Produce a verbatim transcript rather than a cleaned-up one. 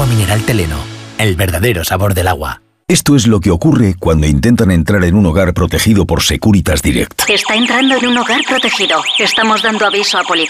Agua mineral Teleno, el verdadero sabor del agua. Esto es lo que ocurre cuando intentan entrar en un hogar protegido por Securitas Direct. Está entrando en un hogar protegido. Estamos dando aviso a policía.